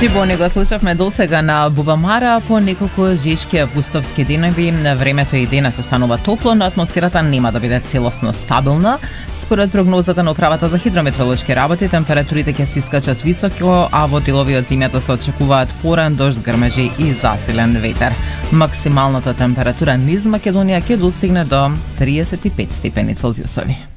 Чибони го слушавме досега на Бубамара по неколку жешки августовски денови. Времето и денес се станува топло, но атмосферата нема да биде целосно стабилна. Според прогнозата на Управата за хидрометеоролошки работи, температурите ќе се искачат високо, а во делови од земјата се очекуваат поран дожд, грмежи и засилен ветер. Максималната температура низ Македонија ќе достигне до 35 степени Целзиусови.